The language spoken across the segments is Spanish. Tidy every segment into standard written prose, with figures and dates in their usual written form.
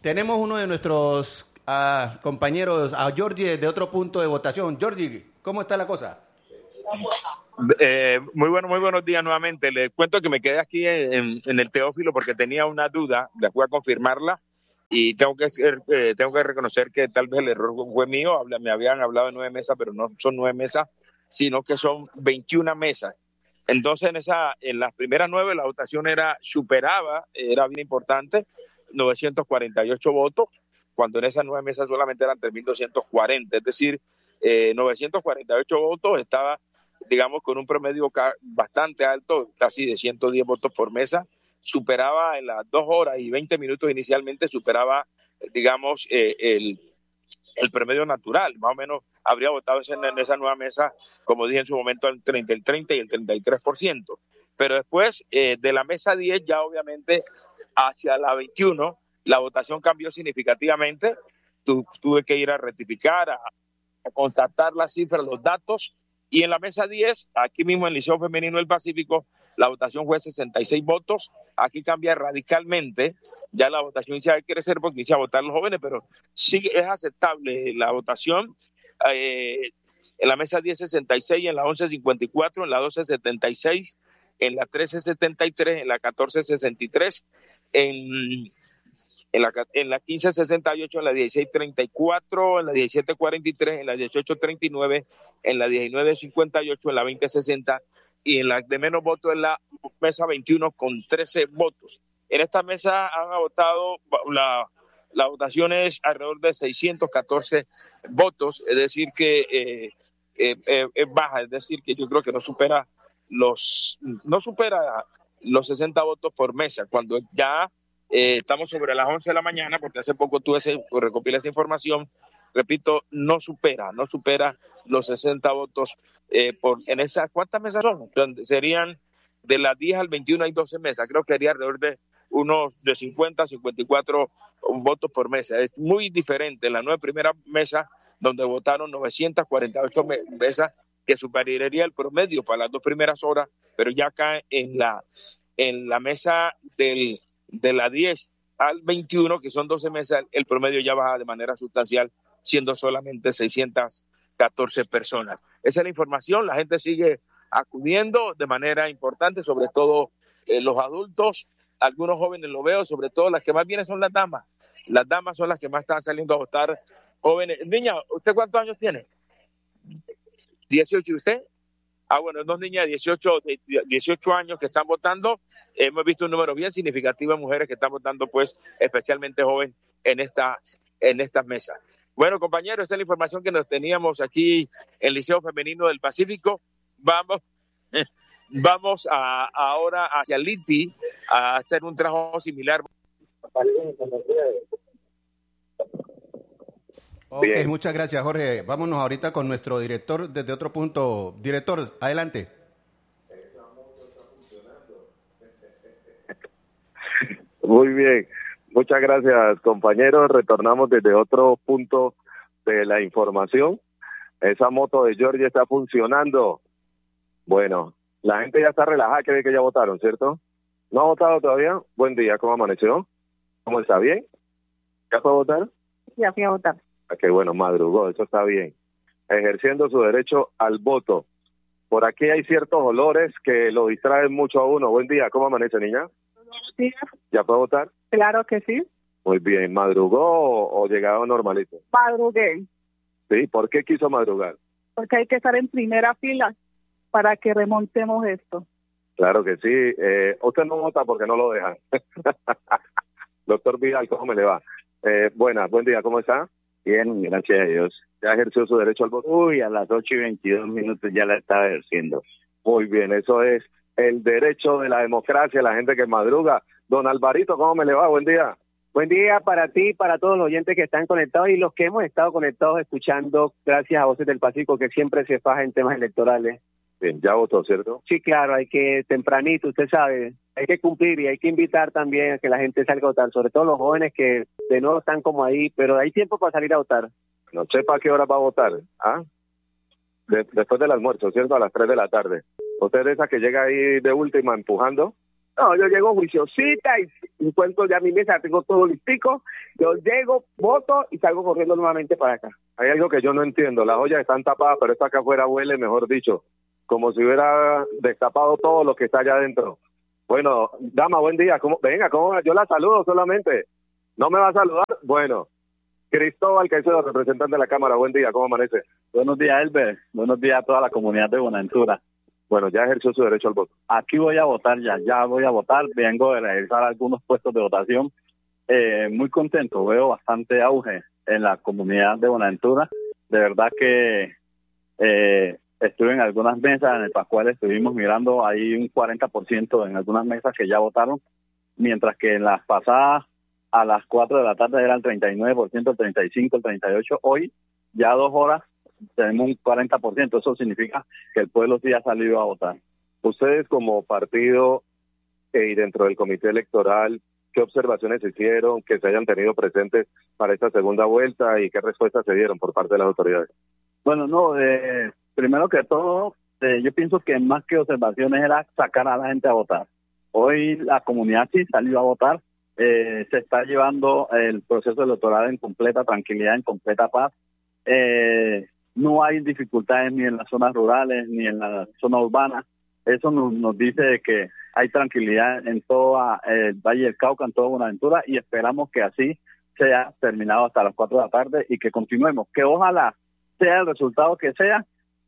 Tenemos uno de nuestros compañeros, a Georgie, de otro punto de votación. Georgie, ¿cómo está la cosa? Muy buenos días nuevamente. Les cuento que me quedé aquí en el Teófilo porque tenía una duda, después a confirmarla y tengo que reconocer que tal vez el error fue mío. Me habían hablado de 9 mesas, pero no son 9 mesas, sino que son 21 mesas. Entonces en las primeras 9 la votación era bien importante, 948 votos, cuando en esas 9 mesas solamente eran 3.240, es decir, 948 votos, estaba, digamos, con un promedio bastante alto, casi de 110 votos por mesa, superaba en las 2 horas y 20 minutos inicialmente, digamos, el promedio natural, más o menos habría votado en esa nueva mesa, como dije en su momento, el 30 y el 33%. Pero después de la mesa 10, ya obviamente hacia la 21, la votación cambió significativamente. Tuve que ir a rectificar, a constatar las cifras, los datos, y en la mesa 10, aquí mismo en el Liceo Femenino del Pacífico, la votación fue 66 votos. Aquí cambia radicalmente, ya la votación inicia a crecer porque inicia a votar los jóvenes, pero sí es aceptable la votación. En la mesa 10, 66, en la 11, 54, en la 12, 76, en la 13, 73, en la 14, 63, en la 15, 68, en la 16, 34, en la 17, 43, en la 18, 39, en la 19, 58, en la 20, 60 y en la de menos votos en la mesa 21 con 13 votos. En esta mesa han votado, la votación es alrededor de 614 votos, es decir que es baja, es decir que yo creo que no supera los 60 votos por mesa, cuando ya estamos sobre las 11 de la mañana, porque hace poco recopilé esa información. Repito, no supera los 60 votos en esas. ¿Cuántas mesas son? Serían de las 10 al 21 hay 12 mesas. Creo que haría alrededor de unos de 50 a 54 votos por mesa. Es muy diferente en la 9 primera mesa, donde votaron 948 mesas, que superaría el promedio para las 2 primeras horas, pero ya acá en la mesa de la 10 al 21, que son 12 mesas, el promedio ya baja de manera sustancial, siendo solamente 614 personas. Esa es la información, la gente sigue acudiendo de manera importante, sobre todo los adultos, algunos jóvenes lo veo, sobre todo las que más vienen son las damas. Las damas son las que más están saliendo a votar, jóvenes. Niña, ¿usted cuántos años tiene? 18, ¿y usted? Bueno, 2 niñas de 18 años que están votando. Hemos visto un número bien significativo de mujeres que están votando, pues, especialmente jóvenes en estas mesas. Bueno, compañeros, esa es la información que nos teníamos aquí en el Liceo Femenino del Pacífico. Vamos ahora hacia Liti a hacer un trabajo similar. Ok, muchas gracias, Jorge. Vámonos ahorita con nuestro director desde otro punto. Director, adelante. Muy bien, muchas gracias, compañeros. Retornamos desde otro punto de la información. Esa moto de Georgie está funcionando. Bueno, la gente ya está relajada, que ve que ya votaron, ¿cierto? ¿No ha votado todavía? Buen día, ¿cómo amaneció? ¿Cómo está? ¿Bien? ¿Ya fue a votar? Ya fui a votar. Qué bueno, madrugó, eso está bien. Ejerciendo su derecho al voto. Por aquí hay ciertos olores que lo distraen mucho a uno. Buen día, ¿cómo amanece, niña? Sí. ¿Ya puede votar? Claro que sí. Muy bien, ¿madrugó o llegado normalito? Madrugué. Sí, ¿por qué quiso madrugar? Porque hay que estar en primera fila para que remontemos esto. Claro que sí. Usted no vota porque no lo dejan. Doctor Vidal, ¿cómo me le va? Buen día, ¿cómo está? Bien, gracias a Dios. ¿Ya ejerció su derecho al voto? Uy, a las 8:22 ya la estaba ejerciendo. Muy bien, eso es el derecho de la democracia, la gente que madruga. Don Alvarito, ¿cómo me le va? Buen día. Buen día para ti y para todos los oyentes que están conectados y los que hemos estado conectados escuchando, gracias a Voces del Pacífico, que siempre se faja en temas electorales. Bien, ya votó, ¿cierto? Sí, claro, hay que tempranito, usted sabe, hay que cumplir y hay que invitar también a que la gente salga a votar, sobre todo los jóvenes que de nuevo están como ahí, pero hay tiempo para salir a votar. No sepa a qué hora va a votar, ¿ah? Después del almuerzo, ¿cierto? A las 3 de la tarde. ¿Usted es esa que llega ahí de última empujando? No, yo llego juiciosita y encuentro ya mi mesa, tengo todo listico. Yo llego, voto y salgo corriendo nuevamente para acá. Hay algo que yo no entiendo. Las ollas están tapadas, pero esta acá afuera huele, mejor dicho, como si hubiera destapado todo lo que está allá adentro. Bueno, dama, buen día. Venga, yo la saludo solamente. ¿No me va a saludar? Bueno, Cristóbal Caicedo, representante de la Cámara. Buen día, ¿cómo amanece? Buenos días, Elber. Buenos días a toda la comunidad de Buenaventura. Bueno, ya ejerció su derecho al voto. Aquí voy a votar ya voy a votar. Vengo de realizar algunos puestos de votación. Muy contento, veo bastante auge en la comunidad de Buenaventura. De verdad que estuve en algunas mesas en las cuales estuvimos mirando, hay un 40% en algunas mesas que ya votaron, mientras que en las pasadas a las 4 de la tarde era el 39%, el 35%, el 38%. Hoy, ya 2 horas, tenemos un 40%. Eso significa que el pueblo sí ha salido a votar. Ustedes como partido y dentro del comité electoral, ¿qué observaciones hicieron que se hayan tenido presentes para esta segunda vuelta y qué respuestas se dieron por parte de las autoridades? Bueno, primero que todo, yo pienso que más que observaciones era sacar a la gente a votar. Hoy la comunidad sí salió a votar. Se está llevando el proceso electoral en completa tranquilidad, en completa paz. No hay dificultades ni en las zonas rurales ni en la zona urbana. Eso nos dice que hay tranquilidad en todo el Valle del Cauca, en toda Buenaventura, y esperamos que así sea terminado hasta las 4 de la tarde y que continuemos. Que ojalá sea el resultado que sea,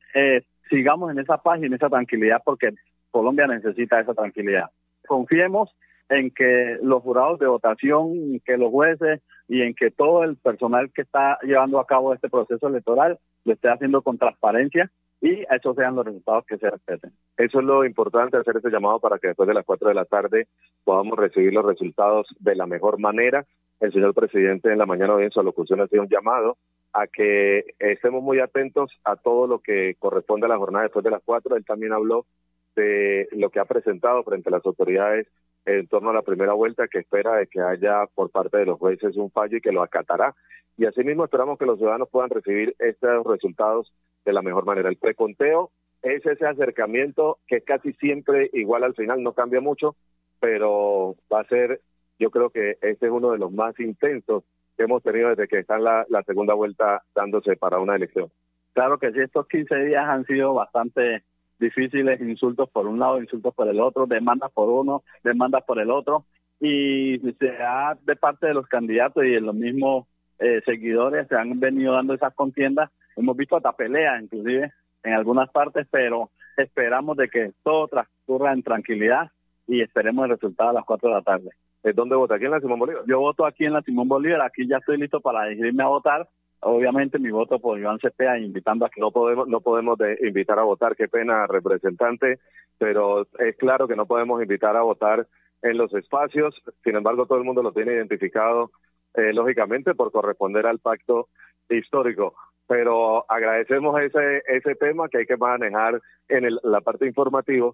sigamos en esa paz y en esa tranquilidad, porque Colombia necesita esa tranquilidad. Confiemos en que los jurados de votación, que los jueces y en que todo el personal que está llevando a cabo este proceso electoral lo esté haciendo con transparencia y esos sean los resultados que se respeten. Eso es lo importante, hacer ese llamado para que después de las 4 de la tarde podamos recibir los resultados de la mejor manera. El señor presidente en la mañana hoy en su alocución hacía un llamado a que estemos muy atentos a todo lo que corresponde a la jornada después de las 4. Él también habló de lo que ha presentado frente a las autoridades en torno a la primera vuelta, que espera de que haya por parte de los jueces un fallo y que lo acatará. Y asimismo esperamos que los ciudadanos puedan recibir estos resultados de la mejor manera. El preconteo es ese acercamiento que casi siempre igual al final, no cambia mucho, pero va a ser, yo creo que este es uno de los más intensos que hemos tenido desde que está en la segunda vuelta dándose para una elección. Claro que sí, estos 15 días han sido bastante difíciles, insultos por un lado, insultos por el otro, demandas por uno, demandas por el otro, y se ha, de parte de los candidatos y de los mismos seguidores, se han venido dando esas contiendas. Hemos visto hasta peleas inclusive en algunas partes, pero esperamos de que todo transcurra en tranquilidad y esperemos el resultado a las 4 de la tarde. ¿Dónde vota? ¿Aquí en la Simón Bolívar? Yo voto aquí en la Simón Bolívar, aquí ya estoy listo para dirigirme a votar. Obviamente mi voto por Iván Cepeda, invitando a que no podemos invitar a votar, qué pena, representante, pero es claro que no podemos invitar a votar en los espacios. Sin embargo, todo el mundo lo tiene identificado, lógicamente por corresponder al pacto histórico, pero agradecemos ese tema que hay que manejar en la parte informativa,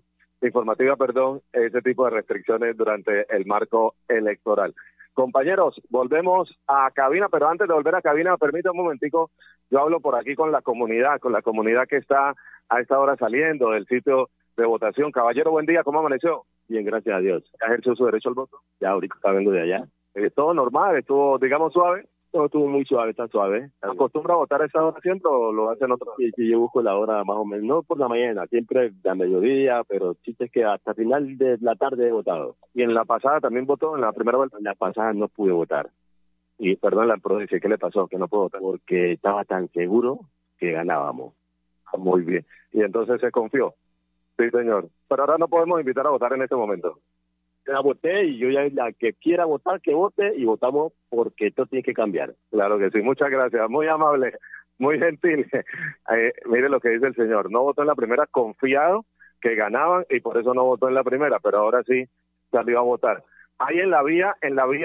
ese tipo de restricciones durante el marco electoral. Compañeros, volvemos a cabina, pero antes de volver a cabina, permítanme un momentico, yo hablo por aquí con la comunidad que está a esta hora saliendo del sitio de votación. Caballero, buen día, ¿cómo amaneció? Bien, gracias a Dios. ¿Ejerció su derecho al voto? Ya ahorita vengo de allá. ¿Todo normal? ¿Estuvo, digamos, suave? Todo estuvo muy suave, está suave. ¿Acostumbra a votar a esa hora siempre o lo hacen otra vez? Sí, yo busco la hora más o menos, no por la mañana, siempre a mediodía, pero chiste es que hasta final de la tarde he votado. ¿Y en la pasada también votó, en la primera vuelta? En la pasada no pude votar. Y perdón la imprudencia, ¿qué le pasó? ¿Que no pudo votar? Porque estaba tan seguro que ganábamos. Muy bien. ¿Y entonces se confió? Sí, señor. Pero ahora no podemos invitar a votar en este momento. Ya voté y yo ya la que quiera votar, que vote y votamos porque esto tiene que cambiar. Claro que sí, muchas gracias, muy amable, muy gentil. Mire lo que dice el señor, no votó en la primera confiado que ganaban y por eso no votó en la primera, pero ahora sí salió a votar. Hay en la vía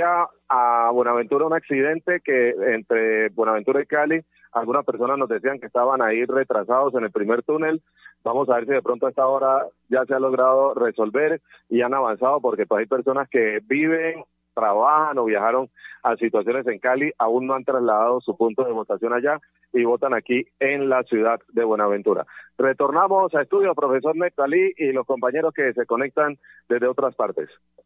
a Buenaventura un accidente que entre Buenaventura y Cali, algunas personas nos decían que estaban ahí retrasados en el primer túnel. Vamos a ver si de pronto a esta hora ya se ha logrado resolver y han avanzado, porque pues hay personas que viven trabajan o viajaron a situaciones en Cali aún no han trasladado su punto de votación allá y votan aquí en la ciudad de Buenaventura. Retornamos a estudio, profesor Nectalí y los compañeros que se conectan desde otras partes.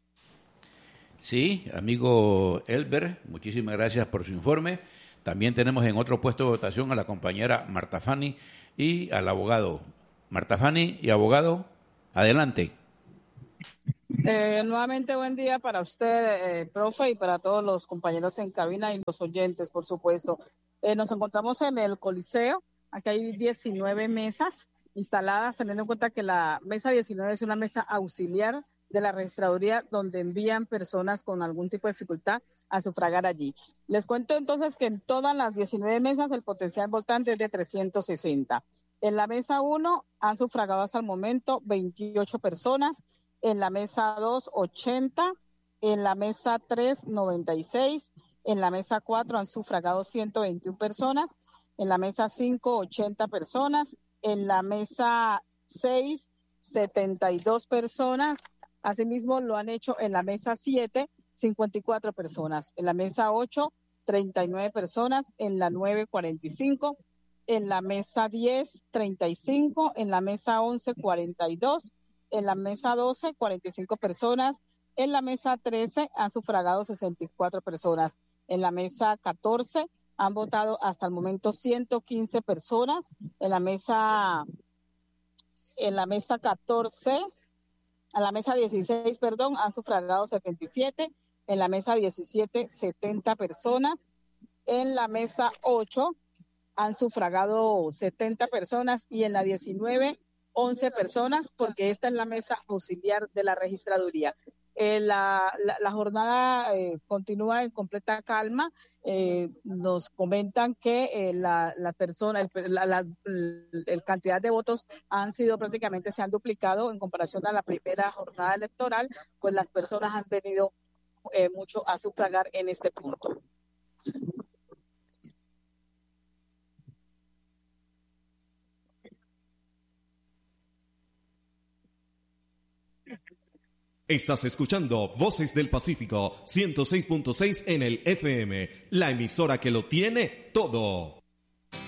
Sí, amigo Elber, muchísimas gracias por su informe. También tenemos en otro puesto de votación a la compañera Marta Fanny y al abogado. Marta Fanny y abogado, adelante. Nuevamente buen día para usted, profe, y para todos los compañeros en cabina y los oyentes, por supuesto. Nos encontramos en el Coliseo. Aquí hay 19 mesas instaladas, teniendo en cuenta que la mesa 19 es una mesa auxiliar de la registraduría donde envían personas con algún tipo de dificultad a sufragar allí. Les cuento entonces que en todas las 19 mesas el potencial votante es de 360. En la mesa 1 han sufragado hasta el momento 28 personas, en la mesa 2 80, en la mesa 3 96, en la mesa 4 han sufragado 121 personas, en la mesa 5 80 personas, en la mesa 6 72 personas. Asimismo, lo han hecho en la mesa 7, 54 personas. En la mesa 8, 39 personas. En la 9, 45. En la mesa 10, 35. En la mesa 11, 42. En la mesa 12, 45 personas. En la mesa 13 han sufragado 64 personas. En la mesa 14 han votado hasta el momento 115 personas. En la mesa 16, han sufragado 77, en la mesa 17, 70 personas, en la mesa 8 han sufragado 70 personas y en la 19, 11 personas, porque esta es la mesa auxiliar de la registraduría. La jornada continúa en completa calma. Nos comentan que la cantidad de votos se han duplicado en comparación a la primera jornada electoral, pues las personas han venido mucho a sufragar en este punto. Estás escuchando Voces del Pacífico 106.6 en el FM, la emisora que lo tiene todo.